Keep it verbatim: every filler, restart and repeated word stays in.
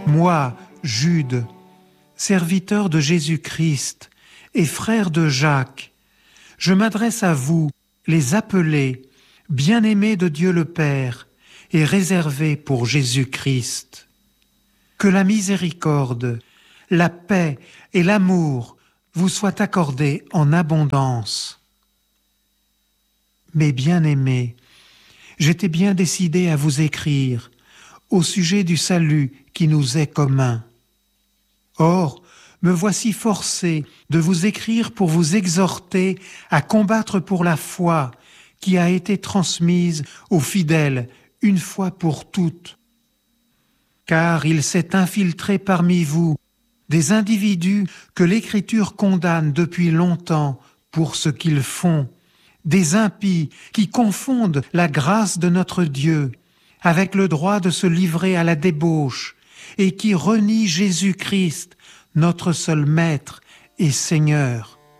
Moi, Jude, serviteur de Jésus-Christ et frère de Jacques, je m'adresse à vous, les appelés, bien-aimés de Dieu le Père et réservés pour Jésus-Christ. Que la miséricorde, la paix et l'amour vous soient accordés en abondance. Mes bien-aimés, j'étais bien décidé à vous écrire au sujet du salut qui nous est commun. Or, me voici forcé de vous écrire pour vous exhorter à combattre pour la foi qui a été transmise aux fidèles une fois pour toutes. Car il s'est infiltré parmi vous des individus que l'Écriture condamne depuis longtemps pour ce qu'ils font, des impies qui confondent la grâce de notre Dieu avec le droit de se livrer à la débauche et qui renient Jésus-Christ, notre seul Maître et Seigneur.